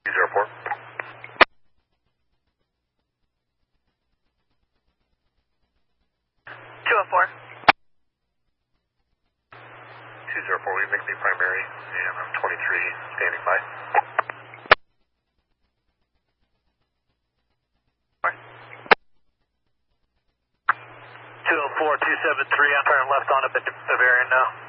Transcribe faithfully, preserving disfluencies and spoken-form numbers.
Airport. two oh four. two zero four, will you make me primary? And I'm twenty-three, standing by. two oh four, two seven three, I'm turning left on a Bavarian now.